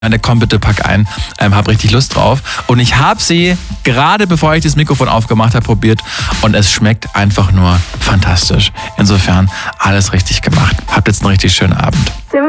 komm bitte, pack ein, hab richtig Lust drauf. Und ich habe sie gerade bevor ich das Mikrofon aufgemacht habe, probiert und es schmeckt einfach nur fantastisch. Insofern alles richtig gemacht. Habt jetzt einen richtig schönen Abend.